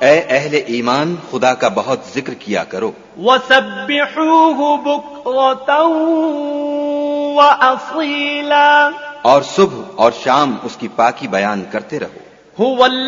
ए अहले ईमान, खुदा का बहुत जिक्र किया करो। वसब्बिहूहु बुक्रतन व असीला, और सुबह और शाम उसकी पाकी बयान करते रहो।